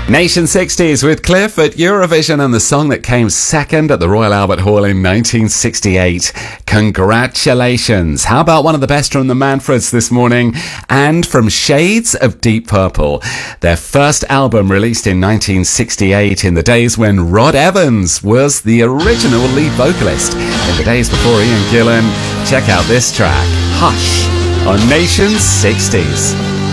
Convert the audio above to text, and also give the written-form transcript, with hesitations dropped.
Nation 60s with Cliff at Eurovision and the song that came second at the Royal Albert Hall in 1968. Congratulations. How about one of the best from the Manfreds this morning and from Shades of Deep Purple, their first album released in 1968 in the days when Rod Evans was the original lead vocalist. In the days before Ian Gillan, check out this track, Hush, on Nation 60s.